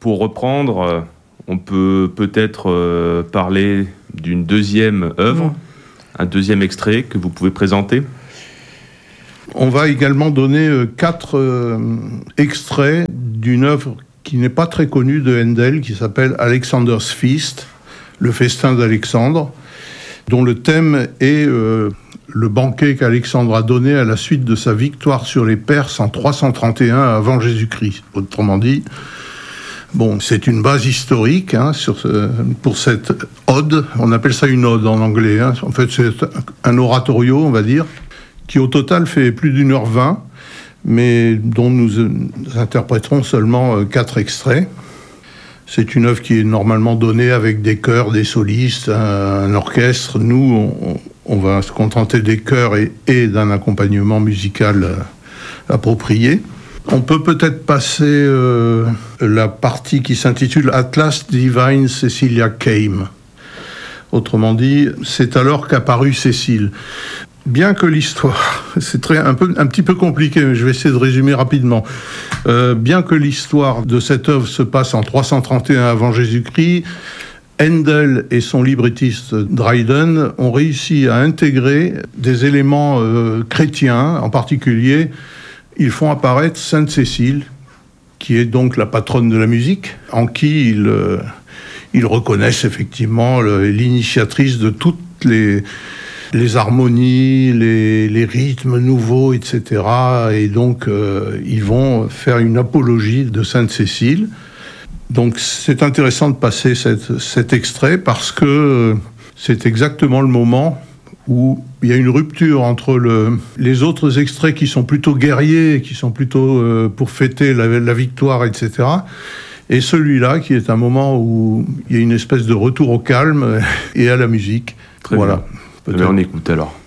Pour reprendre, on peut peut-être parler d'une deuxième œuvre, un deuxième extrait que vous pouvez présenter. On va également donner 4 extraits d'une œuvre qui n'est pas très connue de Handel, qui s'appelle Alexander's Feast, le festin d'Alexandre, dont le thème est le banquet qu'Alexandre a donné à la suite de sa victoire sur les Perses en 331 avant Jésus-Christ. Autrement dit, c'est une base historique pour cette ode. On appelle ça une ode en anglais. En fait, c'est un oratorio, on va dire, qui au total fait plus d'1h20, mais dont nous interpréterons seulement 4 extraits. C'est une œuvre qui est normalement donnée avec des chœurs, des solistes, un orchestre. Nous, on va se contenter des chœurs et d'un accompagnement musical approprié. On peut peut-être passer la partie qui s'intitule « At last divine Cecilia came ». Autrement dit, c'est alors qu'apparut Cécile. Bien que l'histoire, c'est un petit peu compliqué, mais je vais essayer de résumer rapidement. Bien que l'histoire de cette œuvre se passe en 331 avant Jésus-Christ, Handel et son librettiste Dryden ont réussi à intégrer des éléments chrétiens. En particulier, ils font apparaître Sainte Cécile, qui est donc la patronne de la musique, en qui ils reconnaissent effectivement l'initiatrice de toutes les harmonies, les rythmes nouveaux, etc. Et donc, ils vont faire une apologie de Sainte Cécile. Donc, c'est intéressant de passer cet extrait parce que c'est exactement le moment où il y a une rupture entre les autres extraits qui sont plutôt guerriers, qui sont plutôt pour fêter la victoire, etc., et celui-là qui est un moment où il y a une espèce de retour au calme et à la musique. Très bien. On écoute alors.